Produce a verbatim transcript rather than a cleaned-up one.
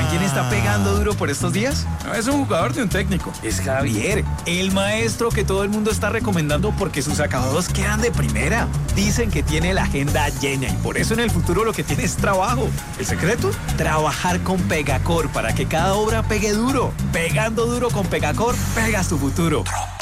¿Saben quién está pegando duro por estos días? No es un jugador de un técnico, es Javier, el maestro que todo el mundo está recomendando porque sus acabados quedan de primera. Dicen que tiene la agenda llena y por eso en el futuro lo que tiene es trabajo. ¿El secreto? Trabajar con Pegacor para que cada obra pegue duro. Pegando duro con Pegacor, pegas tu futuro.